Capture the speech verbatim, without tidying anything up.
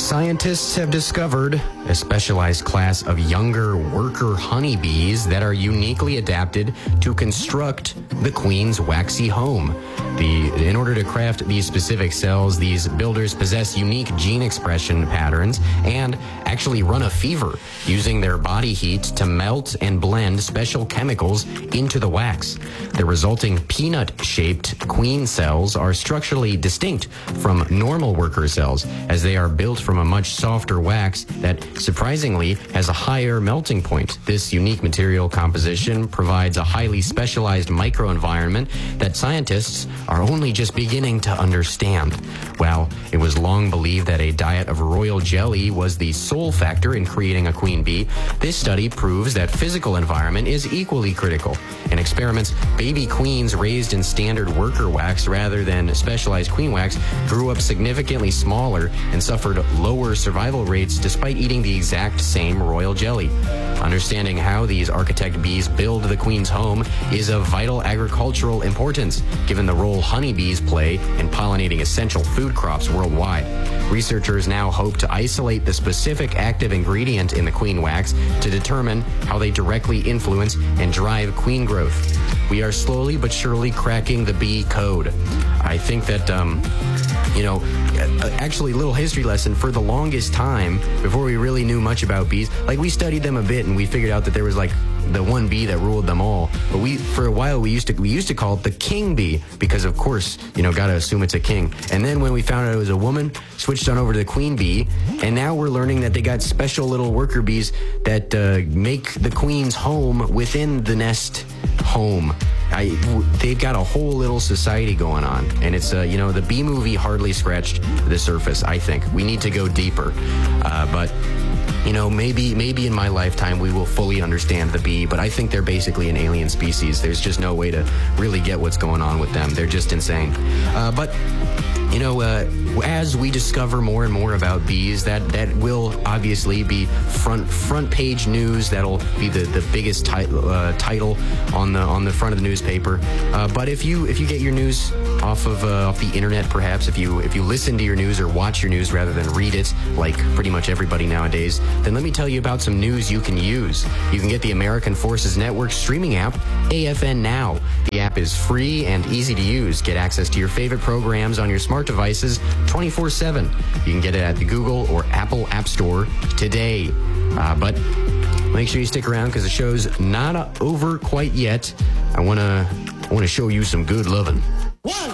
Scientists have discovered a specialized class of younger worker honeybees that are uniquely adapted to construct the queen's waxy home. The, in order to craft these specific cells, these builders possess unique gene expression patterns and actually run a fever using their body heat to melt and blend special chemicals into the wax. The resulting peanut-shaped queen cells are structurally distinct from normal worker cells, as they are built from a much softer wax that surprisingly has a higher melting point. This unique material composition provides a highly specialized microenvironment that scientists are only just beginning to understand. While it was long believed that a diet of royal jelly was the sole factor in creating a queen bee, this study proves that physical environment is equally critical. In experiments, baby queens raised in standard worker wax rather than specialized queen wax grew up significantly smaller and suffered lower survival rates despite eating the exact same royal jelly. Understanding how these architect bees build the queen's home is of vital agricultural importance, given the role honeybees play in pollinating essential food crops worldwide. Researchers now hope to isolate the specific active ingredient in the queen wax to determine how they directly influence and drive queen growth. We are slowly but surely cracking the bee code. I think that, um, you know, actually, little history lesson, for the longest time, before we really knew much about bees, like, we studied them a bit and we figured out that there was like the one bee that ruled them all. But we, for a while, we used to we used to call it the king bee because, of course, you know, gotta assume it's a king. And then when we found out it was a woman, switched on over to the queen bee, and now we're learning that they got special little worker bees that uh, make the queen's home within the nest home. I, they've got a whole little society going on, and it's, uh, you know, the Bee Movie hardly scratched the surface, I think. We need to go deeper, uh, but, you know, maybe maybe in my lifetime we will fully understand the bee, but I think they're basically an alien species. There's just no way to really get what's going on with them. They're just insane. Uh, but... You know, uh, as we discover more and more about bees, that, that will obviously be front front page news. That'll be the, the biggest ti- uh, title on the on the front of the newspaper. Uh, but if you if you get your news off of uh, off the internet, perhaps if you if you listen to your news or watch your news rather than read it, like pretty much everybody nowadays, then let me tell you about some news you can use. You can get the American Forces Network streaming app, A F N Now. The app is free and easy to use. Get access to your favorite programs on your smart devices twenty-four seven. You can get it at the Google or Apple App Store today. Uh, but make sure you stick around because the show's not uh, over quite yet. I want to I want to show you some good loving. One,